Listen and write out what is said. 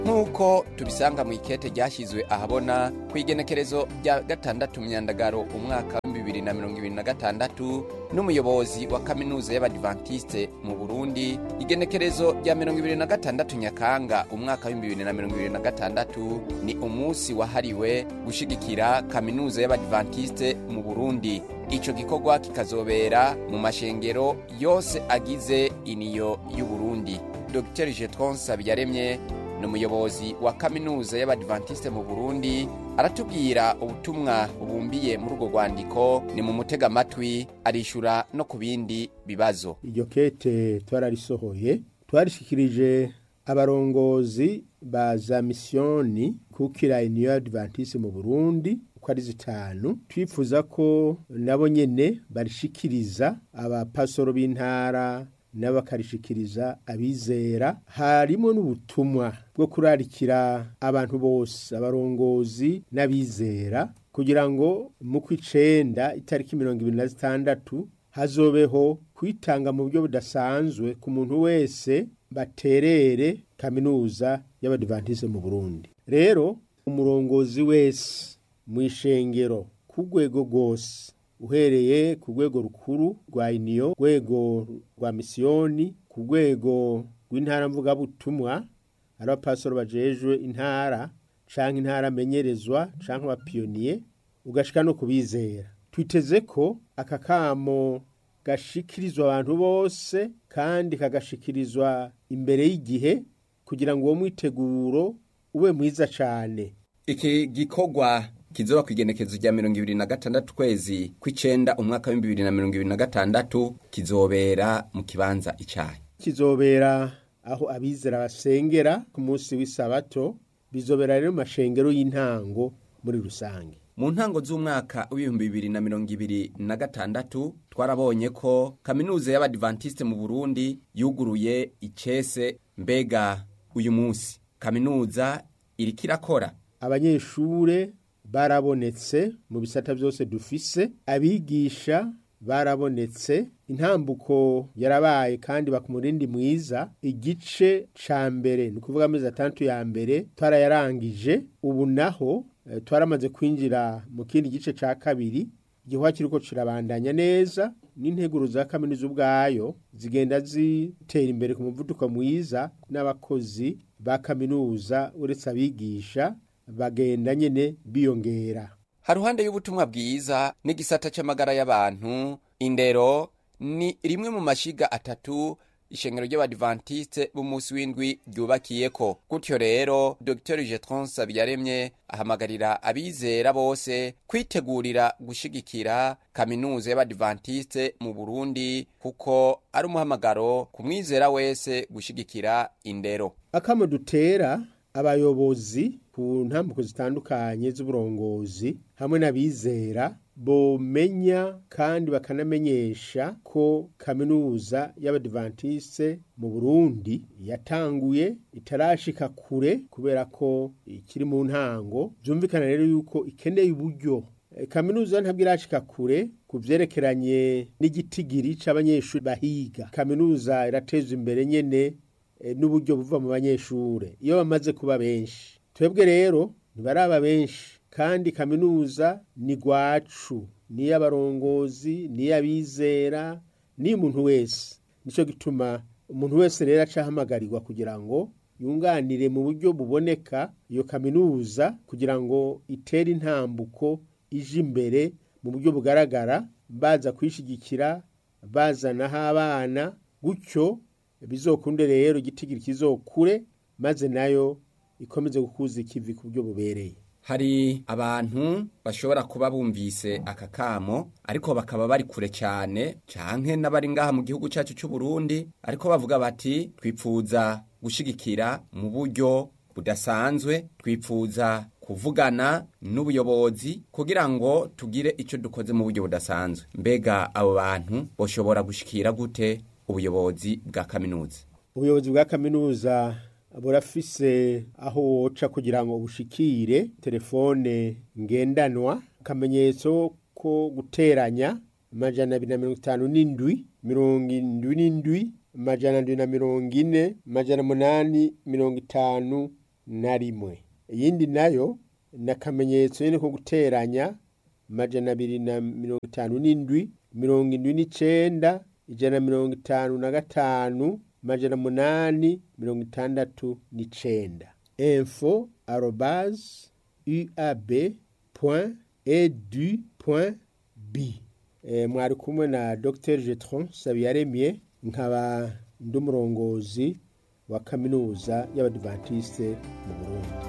nk'uko tubisanga mu ikete ryashyizwe ahabona ku igenekerezo rya 6 Myandagaro umwaka wa 2026 n'umuyobozi wa kaminuza y'Abadventiste mu Burundi, igenekerezo rya 26 Nyakanga umwaka wa 2026 ni umunsi wahariwe gushigikira kaminuza y'Abadventiste mu Burundi. Ico gikorwa kikazobera mu mashengero yose agize iniyo y'u Burundi. Dr. Jetron Sabiyaremye n'umuyobozi wa kaminuza y'Abadventiste mu Burundi aratubwira ubutumwa bubumbiye muri urwo rwandiko. Ni mu mutega amatwi arishura no ku bindi bibazo. Iryo kete twararisohoye, twarishikirije abarongozi ba za misiyoni kukira iniyo y'Abadventiste mu Burundi uko ari 5. Twifuza ko nabo nyene barishikiriza abapasoro b'intara n'abakarishikiriza abizera. Harimo n'ubutumwa bwo kurarikira abantu bose, abarongozi n'abizera, kugira ngo mu kw'icenda itariki 26 hazobeho kwitanga mu buryo budasanzwe ku muntu wese baterere kaminuza y'Abadventiste mu Burundi. Rero umurongozi wese mw'ishengero ku rwego rwose, uhereye ku rwego rukuru rwa iniyo, rwego rwa misiyoni, ku rwego rw'intara mvugabutumwa, ari abapasoro bajejwe intara canke intara amenyerezwa canke abapiyoniye, ugashika no kubizera. Twiteze ko aka kamo gashikirizwa abantu bose kandi kagashikirizwa imbere y'igihe, kugira ngo uwo mwiteguro ube mwiza cane. Iki gikorwa kizoba kwigenekezo rya 26 kwezi kw'icenda umwaka wa 2026 kizobera mu kibanza icayi. Kizobera aho abizera basengera ku munsi w'isabato. Bizobera rero mu mashengero y'intango muri rusange. Mu ntango z'umwaka wa 2026 twarabonye ko kaminuza y'Abadventiste mu Burundi yuguruye icese. Mbega uyu munsi kaminuza iriko irakora? Abanyeshure barabonetse mu bisata byose dufise, abigisha barabonetse, intambuko yarabaye kandi bakumurindi mwiza. Igice ca mbere ni kuvuga amezi 6 ya mbere twarayarangije. Ubu naho twaramaze kwinjira mu kindi gice ca kabiri. Igihwa kiriko kirabandanya neza, n'integuro za kaminuza ubwayo zigenda zitera imbere ku muvuduko mwiza, n'abakozi ba kaminuza uretse abigisha bagenda nyene biyongera. Haruhande y'ubutumwa bwiza n'igisata c'amagara y'abantu, indero ni rimwe mu mashiga 3 ishengero ry'Abadventiste b'umunsi w'indwi ryubakiyeko. Gutyo rero Dr. Jetron Sabiyaremye ahamagarira abizera bose kwitegurira gushigikira kaminuza y'Abadventiste mu Burundi, kuko ari umuhamagaro ku mwizera wese gushigikira indero. Akamo dutera abayobozi ku ntambuko zitandukanye z'uburongozi hamwe n'abizera bomenya kandi bakanamenyesha ko kaminuza y'Abadventiste mu Burundi yatanguye, itarashika kure kubera ko ikiri mu ntango. Byumvikana rero yuko ikeneye uburyo. Kaminuza ntabwo irashika kure kuvyerekeranye n'igitigiri c'abanyeshuri bahiga. Kaminuza irateza imbere nyene n'uburyo buva mu banyeshure iyo bamaze kuba benshi. Twebwe rero ntibaraba benshi, kandi kaminuza ni gwacu, ni y'abarongozi, ni y'abizera, ni umuntu wese. Nico gituma umuntu wese rero acahamagarirwa kugira ngo yunganire mu buryo buboneka iyo kaminuza, kugira ngo itere intambuko ije imbere mu buryo bugaragara, baza kwishigikira, bazanaho abana, gutyo bizokunde rero igitigiri kizokure, maze nayo ikomeze gukuza ikivi ku buryo bubereye. Hari abantu bashobora kuba bumvise akakamo ariko bakaba bari kure cyane, canke n'abari ngaha mu gihugu cyacu cy'u Burundi, ariko bavuga bati twipfuza gushigikira mu buryo budasanzwe, twipfuza kuvugana n'ubuyobozi kugira ngo tugire icyo dukoze mu buryo budasanzwe. Mbega abo bantu boshobora gushikira gute ubuyobozi bwa kaminuza? Ubuyobozi bwa kaminuza burafise aho woca kugira ngo ubushikire. Telefone ngendanwa, akamenyetso ko guteranya 257 77 240 850 na rimwe. Iyindi nayo ni akamenyetso nyine ko guteranya 257 79 155 869 info@uab.edu.b. Mwari kumwe na Dr. Jetron Sabiyaremye, nkaba ndumurongozi wa kaminuza y'Abadiventiste mu Burundi.